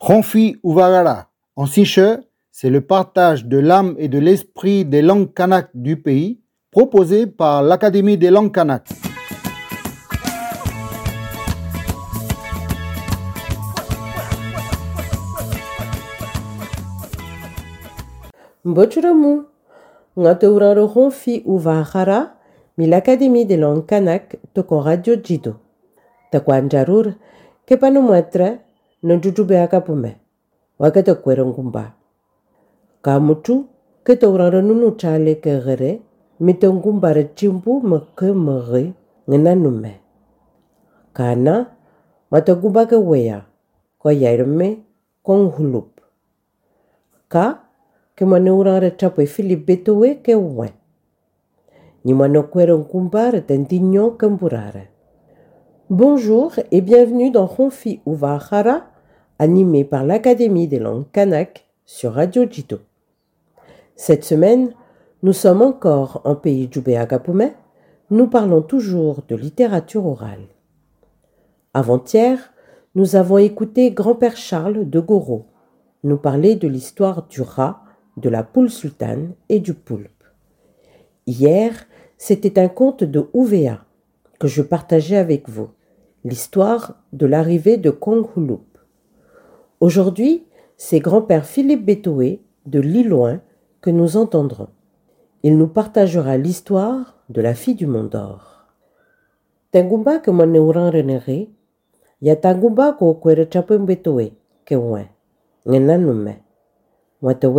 Ronfi Uvagara, en siche, c'est le partage de l'âme et de l'esprit des langues kanak du pays, proposé par l'Académie des langues kanak. Mboturamu, ngatauraro Ronfi Uvagara, mi l'Académie des langues kanak toko Radio Jido. Takwanjarur, kepano muetre, no jujube akapume. Wakata kwerongumba. Kamutu, ketauraro nunu chale kegere, mitongumba rechimbu meke mere, ngenanume. Kana, matagumba ke weya, kwa yairme, kong hulup. Ka, ke maneura rechapo Philippe Betowe ke wen. Ni manokwero retendigno kemburare. Bonjour et bienvenue dans Ronfi Uvagara, animé par l'Académie des langues kanak sur Radio Jido. Cette semaine, nous sommes encore en pays Djoubé-Agapoumé. Nous parlons toujours de littérature orale. Avant-hier, nous avons écouté Grand-père Charles de Goro nous parler de l'histoire du rat, de la poule sultane et du poulpe. Hier, c'était un conte de Ouvéa que je partageais avec vous, l'histoire de l'arrivée de Kong Hulup. Aujourd'hui, c'est grand-père Philippe Betowe de Liloin que nous entendrons. Il nous partagera l'histoire de la fille du Mont d'Or. Tengumba que maneuran renere, ya tangumba ko kwere chapem Betowe, ke wen, ngenanume.